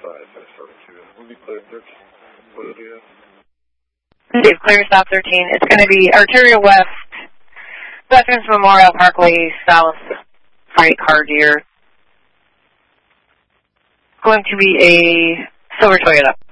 side, I started to. We'll be clear 13. What it is? Dave, clear stop 13. It's going to be Arterial West, Veterans Memorial Parkway South, Frank Car Deer. Going to be a silver Toyota.